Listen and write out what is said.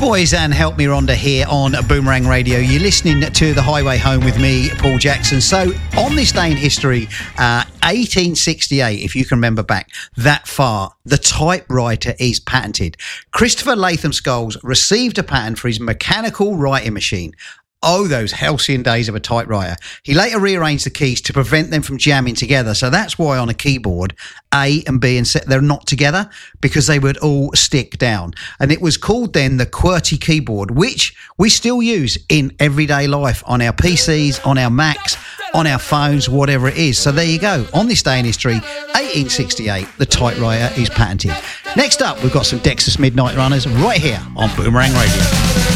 Boys and Help Me Rhonda here on Boomerang Radio. You're listening to The Highway Home with me, Paul Jackson. So on this day in history, 1868, if you can remember back that far, the typewriter is patented. Christopher Latham Scholes received a patent for his mechanical writing machine. Oh, those halcyon days of a typewriter. He later rearranged the keys to prevent them from jamming together. So that's why on a keyboard, A and B and C, they're not together because they would all stick down. And it was called then the QWERTY keyboard, which we still use in everyday life on our PCs, on our Macs, on our phones, whatever it is. So there you go. On this day in history, 1868, the typewriter is patented. Next up, we've got some Dexys Midnight Runners right here on Boomerang Radio.